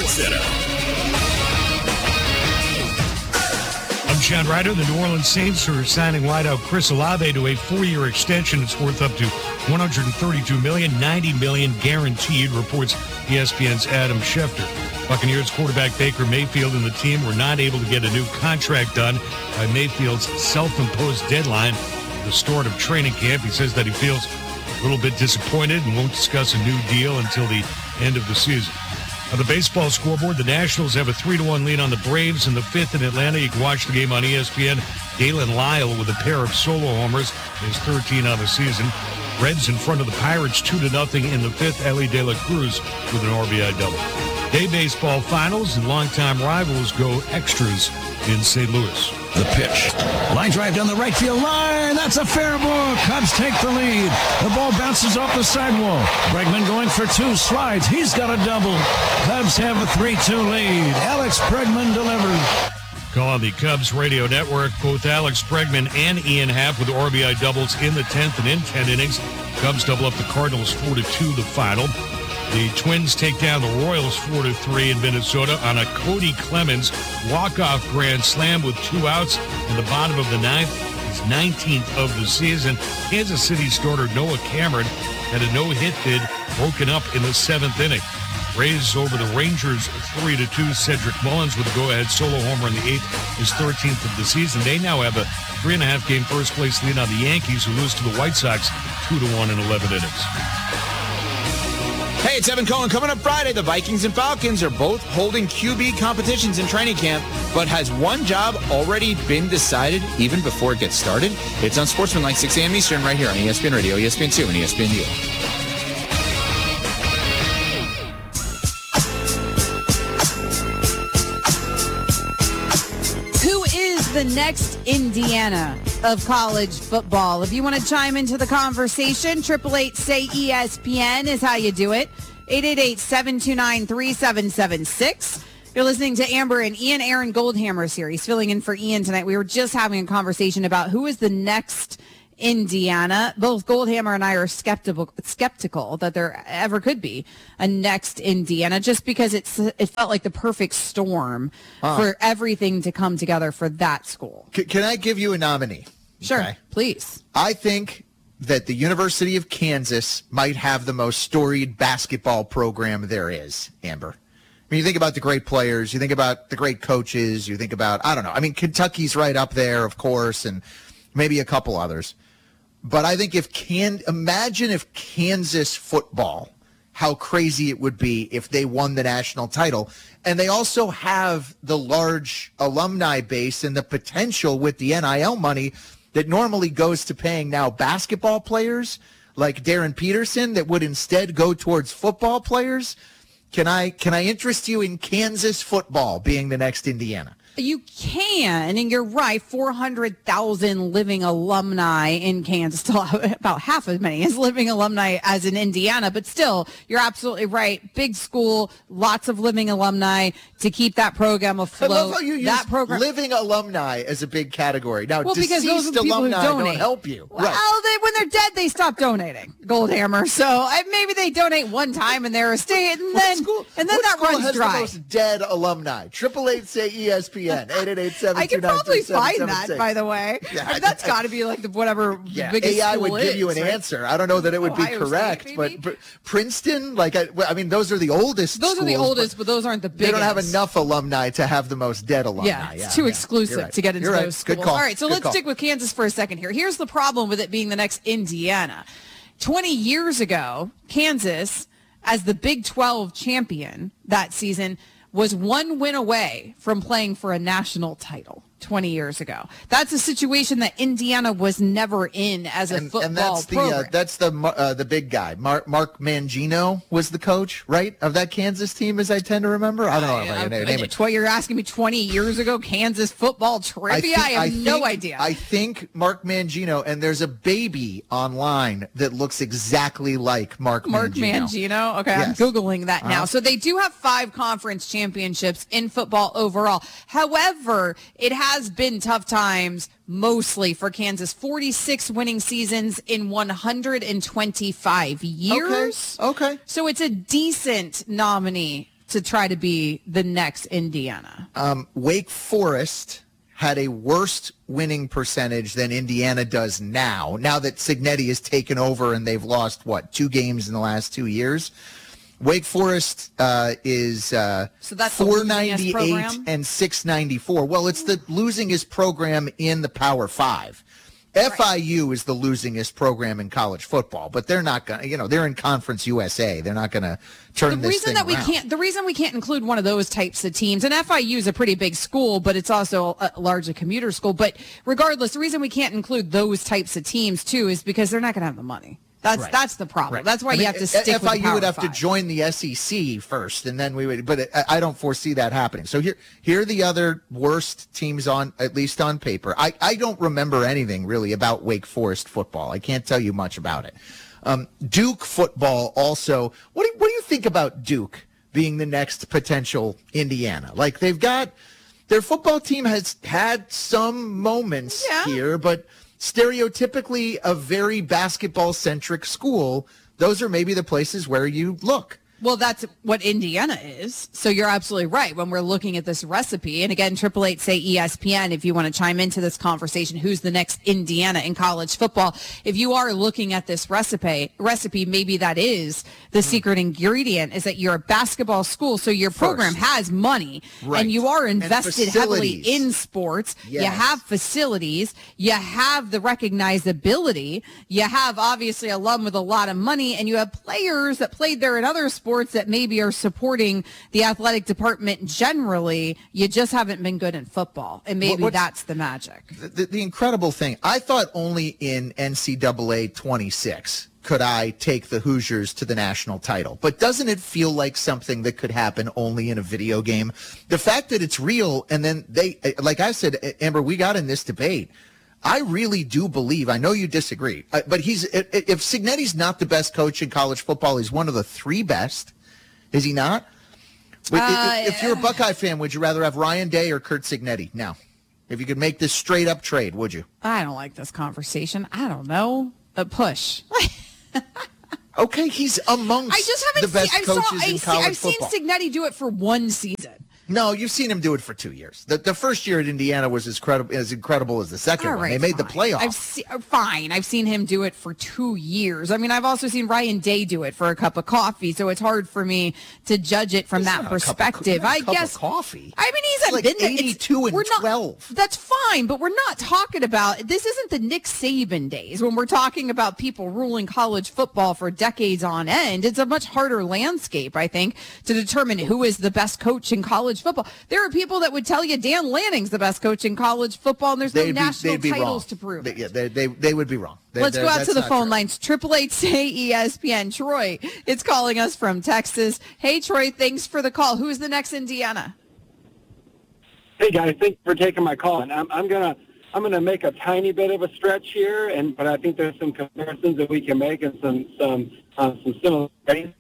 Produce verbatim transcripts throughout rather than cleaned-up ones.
Center. I'm John Ryder. The New Orleans Saints are signing wideout Chris Olave to a four-year extension. It's worth up to one hundred thirty-two million dollars, ninety million dollars guaranteed, reports E S P N's Adam Schefter. Buccaneers quarterback Baker Mayfield and the team were not able to get a new contract done by Mayfield's self-imposed deadline at the start of training camp. He says that he feels a little bit disappointed and won't discuss a new deal until the end of the season. On the baseball scoreboard, the Nationals have a three to one lead on the Braves in the fifth in Atlanta. You can watch the game on E S P N. Galen Lyle with a pair of solo homers, his thirteen on the season. Reds in front of the Pirates two to nothing in the fifth. Ellie De La Cruz with an R B I double. Day baseball finals and longtime rivals go extras in Saint Louis. The pitch. Line drive down the right field line. That's a fair ball. Cubs take the lead. The ball bounces off the sidewall. Bregman going for two. Slides. He's got a double. Cubs have a three two lead. Alex Bregman delivers. Call on the Cubs radio network. Both Alex Bregman and Ian Happ with R B I doubles in the tenth and in ten innings. Cubs double up the Cardinals four to two the final. The Twins take down the Royals four to three in Minnesota on a Cody Clemens walk-off grand slam with two outs in the bottom of the ninth. His nineteenth of the season. Kansas City starter Noah Cameron had a no-hit bid broken up in the seventh inning. Rays over the Rangers three to two. Cedric Mullins with a go-ahead solo homer in the eighth, his thirteenth of the season. They now have a three and a half game first place lead on the Yankees, who lose to the White Sox two to one in eleven innings. Hey, it's Evan Cohen. Coming up Friday, the Vikings and Falcons are both holding Q B competitions in training camp, but has one job already been decided even before it gets started? It's on Sportsmanlike, six a.m. Eastern, right here on E S P N Radio, E S P N two, and E S P N U. The next Indiana of college football. If you want to chime into the conversation, eight eight eight say E S P N is how you do it. eight eight eight, seven two nine, three seven seven six. You're listening to Amber and Ian. Aaron Goldhammer series, filling in for Ian tonight. We were just having a conversation about who is the next Indiana. Both Goldhammer and I are skeptical skeptical that there ever could be a next Indiana, just because it's it felt like the perfect storm uh, for everything to come together for that school. C- can I give you a nominee? Sure, okay. Please. I think that the University of Kansas might have the most storied basketball program there is, Amber. I mean, you think about the great players, you think about the great coaches, you think about, I don't know, I mean, Kentucky's right up there, of course, and maybe a couple others. But I think if can imagine if Kansas football, how crazy it would be if they won the national title. And they also have the large alumni base and the potential with the N I L money that normally goes to paying now basketball players like Darren Peterson that would instead go towards football players. Can I can I interest you in Kansas football being the next Indiana? You can, and you're right, four hundred thousand living alumni in Kansas, still about half as many as living alumni as in Indiana, but still, you're absolutely right. Big school, lots of living alumni to keep that program afloat. I love how you that use program- living alumni as a big category. Now, well, deceased because those are people alumni who donate. don't help you. Well, right. they, when they're dead, they stop donating, Goldhammer. So uh, maybe they donate one time in their estate, and then, school, and then that runs runs has dry. The most dead alumni. Triple eight say E S P N. eight eight eight, seven I two can nine, probably three seven find seven that, six. by the way. Yeah, I mean, that's got to be like the whatever yeah, biggest A I school would give you is, an right? answer. I don't know that it would Ohio be correct, State, but, but Princeton, like I, I mean, those are the oldest. Those schools, are the oldest, but, but those aren't the biggest. They don't have enough alumni to have the most dead alumni. Yeah, it's yeah, too yeah. exclusive Right. to get into You're those right. schools. Good call. All right, so Good let's call. stick with Kansas for a second here. Here's the problem with it being the next Indiana. twenty years ago, Kansas, as the Big twelve champion that season, was one win away from playing for a national title. twenty years ago. That's a situation that Indiana was never in as a and, football and that's the program. uh, that's the uh, the big guy. Mark, Mark Mangino was the coach, right, of that Kansas team, as I tend to remember. I don't know if I can name it. What you're asking me twenty years ago, Kansas football trivia? I, think, I have I no think, idea. I think Mark Mangino, and there's a baby online that looks exactly like Mark Mark Mangino. Mangino? Okay, Yes. I'm Googling that now. Uh-huh. So they do have five conference championships in football overall. However, it has been tough times mostly for Kansas. forty-six winning seasons in one hundred twenty-five years. Okay. Okay. So it's a decent nominee to try to be the next Indiana? Um, Wake Forest had a worse winning percentage than Indiana does now, now that Cignetti has taken over and they've lost, what, two games in the last two years? Wake Forest uh, is uh, so that's four ninety-eight and six ninety-four. Well, it's the losingest program in the Power Five. F I U is the losingest program in college football, but they're not going to, you know, they're in Conference U S A. They're not going to turn the this reason thing that we around. can't the reason we can't include one of those types of teams, and F I U is a pretty big school, but it's also a large commuter school, but regardless, the reason we can't include those types of teams too is because they're not going to have the money. That's Right. that's the problem. Right. That's why I mean, you have to stick F I U with the Power would have Five. to join the S E C first, and then we would. But I, I don't foresee that happening. So here, here are the other worst teams on, at least on paper. I, I don't remember anything really about Wake Forest football. I can't tell you much about it. Um, Duke football also. What do, what do you think about Duke being the next potential Indiana? Like they've got their football team has had some moments Yeah. here, but stereotypically a very basketball-centric school, those are maybe the places where you look. Well, that's what Indiana is. So you're absolutely right. When we're looking at this recipe, and again, triple eight say E S P N if you want to chime into this conversation, who's the next Indiana in college football? If you are looking at this recipe, recipe, maybe that is the secret ingredient, is that you're a basketball school, so your program First. has money, Right. and you are And invested heavily facilities. in sports. You Yes. have facilities. You have the recognizability. You have obviously a alum with a lot of money, and you have players that played there in other sports that maybe are supporting the athletic department generally. You just haven't been good in football, and maybe What- what's- that's the magic. The, the incredible thing, I thought only in N C double A twenty-six could I take the Hoosiers to the national title. But doesn't it feel like something that could happen only in a video game? The fact that it's real, and then they, like I said, Amber, we got in this debate. I really do believe, I know you disagree, uh, but he's if Cignetti's not the best coach in college football, he's one of the three best. Is he not? Wait, Uh, if, if you're a Buckeye fan, would you rather have Ryan Day or Kurt Cignetti? Now, if you could make this straight up trade, would you? I don't like this conversation. I don't know. A push. Okay, he's amongst I just haven't the best seen. I coaches saw. I in see, college I've football. seen Cignetti do it for one season. No, you've seen him do it for two years. The, the first year at Indiana was as credible as incredible as the second All one. right, They made the fine. playoff. I've se- uh, fine. I've seen him do it for two years. I mean, I've also seen Ryan Day do it for a cup of coffee, so it's hard for me to judge it from It's that not a cup of co- perspective. not a I cup of guess coffee. I mean, he's It's a like been there. It's- eighty-two and we're not- twelve. That's fine, but we're not talking about. This isn't the Nick Saban days when we're talking about people ruling college football for decades on end. It's a much harder landscape, I think, to determine who is the best coach in college football. There are people that would tell you Dan Lanning's the best coach in college football, and there's no They'd be, national they'd be titles wrong. to prove They, it. yeah, they, they, they would be wrong. They, Let's they- go out that's to the not phone true. lines. Triple eight say E S P N. Troy, it's calling us from Texas. Hey, Troy, thanks for the call. Who's the next Indiana? Hey guys, thanks for taking my call. And I'm, I'm gonna I'm gonna make a tiny bit of a stretch here, and but I think there's some comparisons that we can make and some some um, some similarities.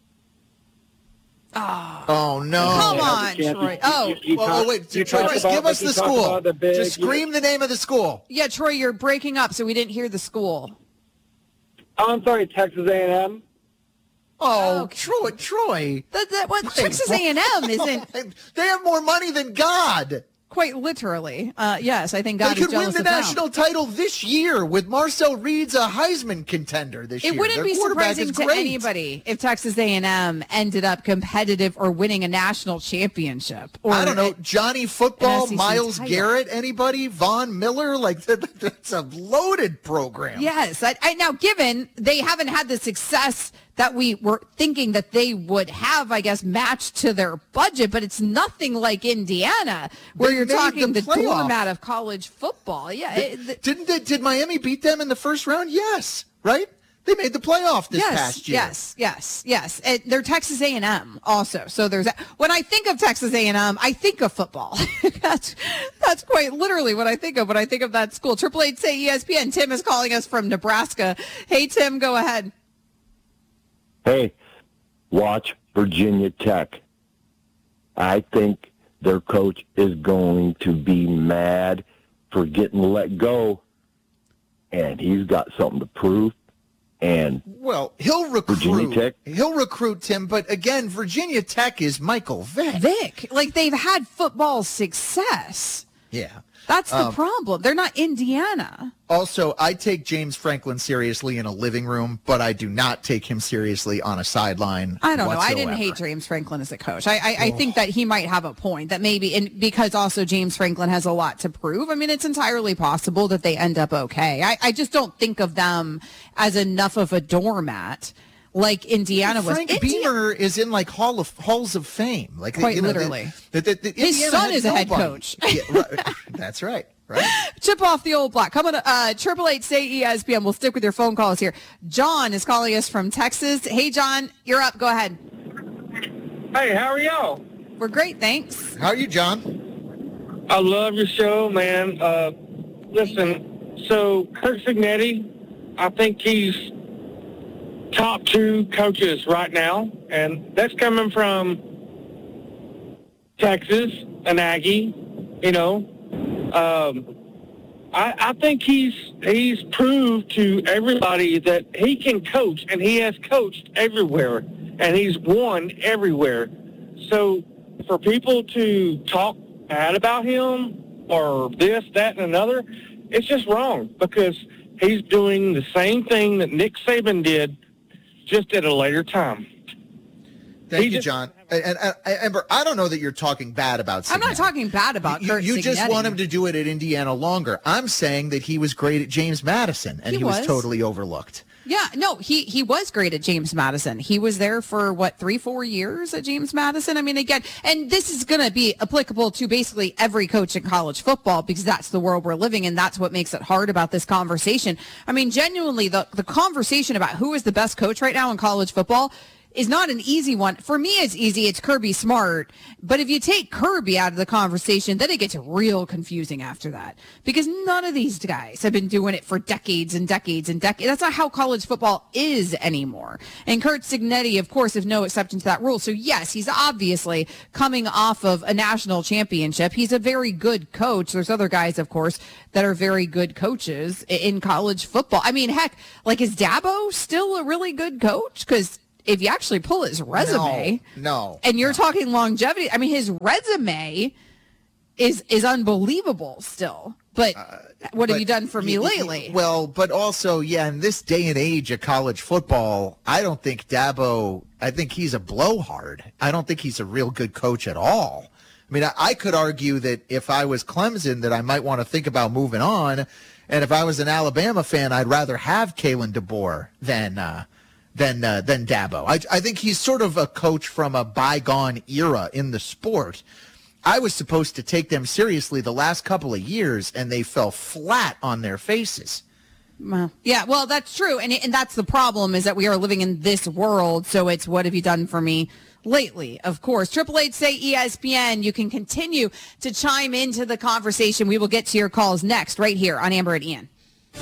Oh, no. Come Yeah, on, you- you- Troy. you- Oh. you- you Well, talk- wait, you Troy, talk just about- give us you the talk school. about the big- Just scream the name of the school. Yeah, Troy, you're breaking up, so we didn't hear the school. Oh, I'm sorry, Texas A and M. Oh, Okay. Troy, Troy. That, that, what Wait, Texas A and M isn't They have more money than God. quite literally. Uh, yes, I think God They is could win jealous the of them. national title this year with Marcel Reed's a Heisman contender this It year. wouldn't Their be quarterback surprising is to great. anybody if Texas A and M ended up competitive or winning a national championship. Or I don't know, Johnny Football, S E C Miles title. Garrett, anybody, Von Miller, like that, that's a loaded program. Yes. I, I, now, given they haven't had the success that we were thinking that they would have, I guess, matched to their budget, but it's nothing like Indiana, where They you're made talking the the playoff. doormat of college football. Yeah. it- the- Didn't they, did Miami beat them in the first round? Yes, right? They made the playoff this yes, past year. yes, yes, yes. And they're Texas A and M also. So there's that. When I think of Texas A and M, I think of football. that's that's quite literally what I think of when I think of that school. Triple Eight say E S P N. Tim is calling us from Nebraska. Hey, Tim, go ahead. Hey, watch Virginia Tech. I think their coach is going to be mad for getting let go, and he's got something to prove, and Well, he'll recruit. Virginia Tech? He'll recruit, Tim, but again, Virginia Tech is Michael Vick. Vic, like they've had football success. Yeah. That's the Um, problem. They're not Indiana. Also, I take James Franklin seriously in a living room, but I do not take him seriously on a sideline. I don't know. I whatsoever. didn't hate James Franklin as a coach. I, I, I think that he might have a point that maybe, and because also James Franklin has a lot to prove. I mean, it's entirely possible that they end up okay. I, I just don't think of them as enough of a doormat like Indiana was. Frank Indi- Beamer is in like hall of halls of fame, like Quite you know, literally. The, the, the, the His Indiana son had is a head nobody. coach. Yeah, right. That's right. Right. Chip off the old block. Come on, uh, triple eight say E S P N. We'll stick with your phone calls here. John is calling us from Texas. Hey, John, you're up. Go ahead. Hey, how are y'all? We're great, thanks. How are you, John? I love your show, man. Uh, listen, so Kurt Signetti, I think he's top two coaches right now, and that's coming from Texas, an Aggie, you know. Um, I, I think he's he's proved to everybody that he can coach, and he has coached everywhere, and he's won everywhere. So for people to talk bad about him or this, that, and another, it's just wrong because he's doing the same thing that Nick Saban did, just at a later time. Thank He you, just- John. And, and, and Amber, I don't know that you're talking bad about Signetti. I'm not talking bad about You, Kurt you just Signetti. want him to do it at Indiana longer. I'm saying that he was great at James Madison, and He he, was. was. totally overlooked. Yeah, no, he, he was great at James Madison. He was there for, what, three, four years at James Madison? I mean, again, and this is going to be applicable to basically every coach in college football because that's the world we're living in. That's what makes it hard about this conversation. I mean, genuinely, the, the conversation about who is the best coach right now in college football is not an easy one. For me, it's easy. It's Kirby Smart. But if you take Kirby out of the conversation, then it gets real confusing after that. Because none of these guys have been doing it for decades and decades and decades. That's not how college football is anymore. And Kurt Signetti, of course, is no exception to that rule. So yes, he's obviously coming off of a national championship. He's a very good coach. There's other guys, of course, that are very good coaches in college football. I mean, heck, like is Dabo still a really good coach? Because if you actually pull his resume, No, no, and you're no. talking longevity, I mean, his resume is is unbelievable still. But what have But you done for me he- he- lately? Well, but also, yeah, in this day and age of college football, I don't think Dabo, I think he's a blowhard. I don't think he's a real good coach at all. I mean, I, I could argue that if I was Clemson, that I might want to think about moving on. And if I was an Alabama fan, I'd rather have Kalen DeBoer than uh, than uh, than Dabo. I, I think he's sort of a coach from a bygone era in the sport. I was supposed to take them seriously the last couple of years, and they fell flat on their faces. Well, yeah, well, that's true. And, and that's the problem is that we are living in this world. So it's what have you done for me lately? Of course. Triple Eight say E S P N. You can continue to chime into the conversation. We will get to your calls next right here on Amber and Ian.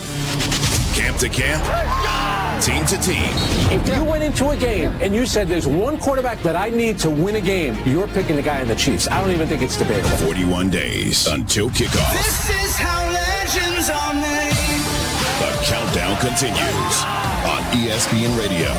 Camp to camp, team to team. If you went into a game and you said there's one quarterback that I need to win a game, you're picking the guy in the Chiefs. I don't even think it's debatable. forty-one days until kickoff. This is how legends are made. The countdown continues on E S P N Radio.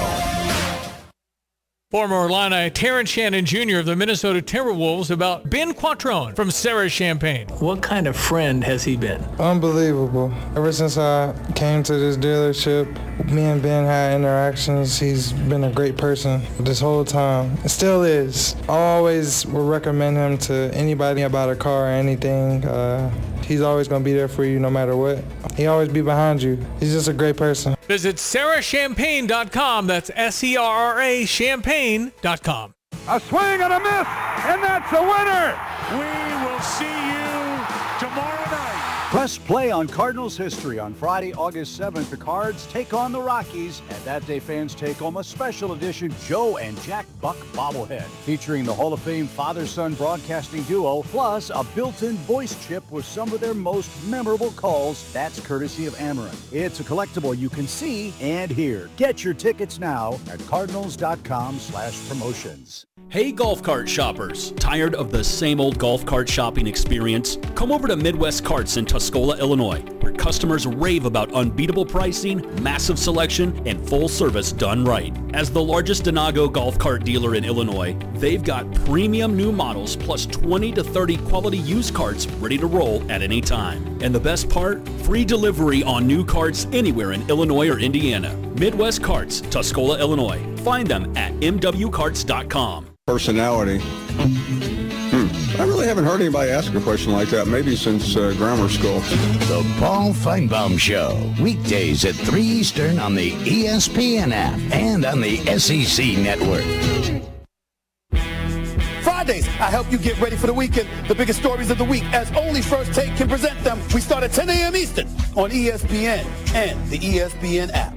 Former Illini Terrence Shannon Junior of the Minnesota Timberwolves about Ben Quattrone from Sarah Champagne. What kind of friend has he been? Unbelievable. Ever since I came to this dealership, me and Ben had interactions. He's been a great person this whole time. It still is. I always will recommend him to anybody about a car or anything. Uh, he's always going to be there for you no matter what. He always be behind you. He's just a great person. Visit sarah champagne dot com. That's S E R R A champagne dot com. A swing and a miss, and that's a winner. We will see you tomorrow night. Press play on Cardinals history. On Friday, August seventh, the Cards take on the Rockies, and that day fans take home a special edition Joe and Jack Buck bobblehead featuring the Hall of Fame father-son broadcasting duo, plus a built-in voice chip with some of their most memorable calls. That's courtesy of Amarin. It's a collectible you can see and hear. Get your tickets now at cardinals dot com slash promotions. Hey golf cart shoppers, tired of the same old golf cart shopping experience? Come over to Midwest Carts in Tuscola, Illinois, where where customers rave about unbeatable pricing, massive selection, and full service done right. As the largest Denago golf cart dealer in Illinois, they've got premium new models plus twenty to thirty quality used carts ready to roll at any time. And the best part? Free delivery on new carts anywhere in Illinois or Indiana. Midwest Carts, Tuscola, Illinois. Find them at m w carts dot com. Personality. Hmm. I really haven't heard anybody ask a question like that, maybe since uh, grammar school. The Paul Feinbaum Show, weekdays at three Eastern on the E S P N app and on the S E C network. Fridays, I help you get ready for the weekend. The biggest stories of the week, as only First Take can present them. We start at ten a.m. Eastern on E S P N and the E S P N app.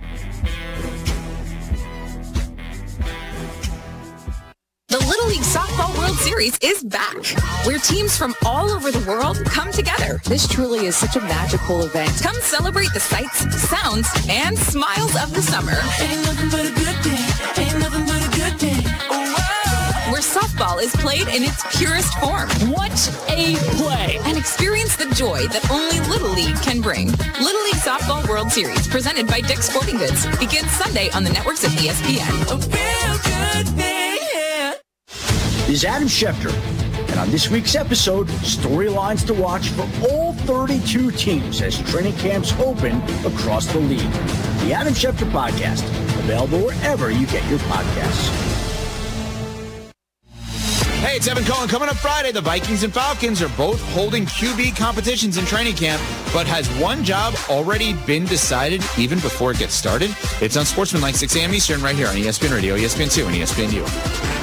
The Little League Softball World Series is back, where teams from all over the world come together. This truly is such a magical event. Come celebrate the sights, sounds, and smiles of the summer. Ain't nothing but a good day. Ain't nothing but a good day. Oh, where softball is played in its purest form. What a play! And experience the joy that only Little League can bring. Little League Softball World Series, presented by Dick's Sporting Goods, begins Sunday on the networks of E S P N. A real good day. This is Adam Schefter, and on this week's episode, storylines to watch for all thirty-two teams as training camps open across the league. The Adam Schefter Podcast, available wherever you get your podcasts. Hey, it's Evan Cohen. Coming up Friday, the Vikings and Falcons are both holding Q B competitions in training camp, but has one job already been decided even before it gets started? It's on Sportsman like six a.m. Eastern right here on E S P N Radio, E S P N two, and E S P N U.